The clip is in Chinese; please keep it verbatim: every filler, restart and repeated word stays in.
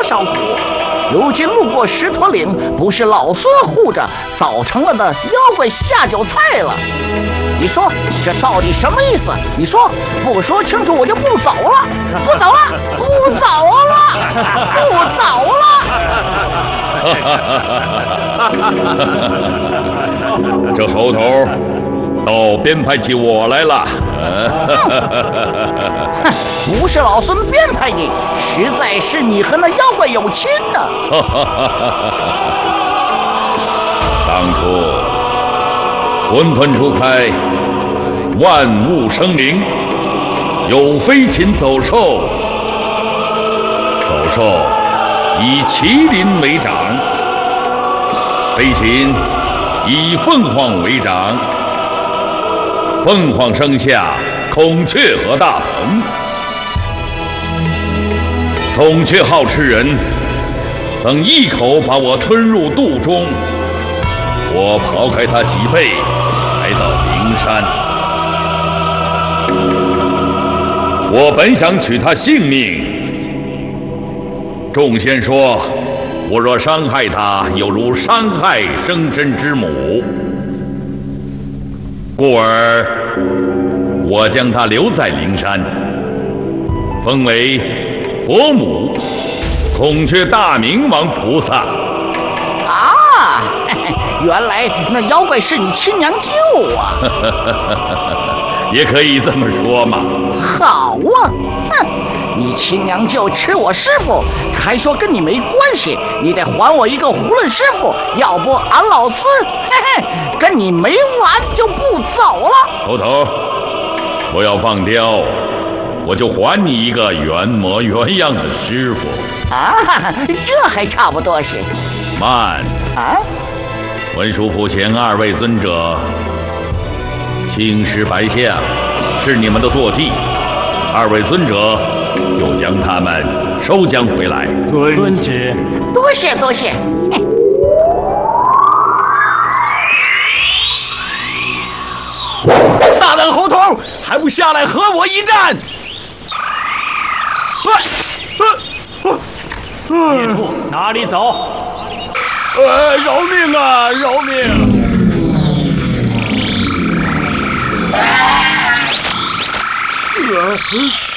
少苦。如今路过石驼岭，不是老孙护着，早成了那妖怪下酒菜了。你说这到底什么意思？你说不说清楚，我就不走了，不走了，不走了，不走了。这猴头倒编排起我来了。 哼，不是老孙编排你，实在是你和那妖怪有亲呢。 当初混沌初开，万物生灵，有飞禽走兽，走兽以麒麟为长，飞禽以凤凰为长，凤凰生下孔雀和大鹏。孔雀好吃人，曾一口把我吞入肚中。我刨开它脊背，来到灵山。我本想取它性命，众仙说，我若伤害它，有如伤害生身之母，故而我将它留在灵山，封为佛母孔雀大明王菩萨。 啊，原来那妖怪是你亲娘舅啊！ 也可以这么说嘛。 好啊，哼！你亲娘舅吃我师傅，还说跟你没关系，你得还我一个囫囵师傅，要不俺老孙嘿嘿跟你没完就不走了。 头头，我要放雕，我就还你一个原模原样的师傅。 啊，这还差不多些。 慢啊！ 文殊普贤二位尊者，青石白象是你们的坐骑，二位尊者就将他们收将回来。 遵旨。 多谢多谢。 大胆猴头，还不下来和我一战！孽畜，哪里走？呃，饶命啊，饶命！呃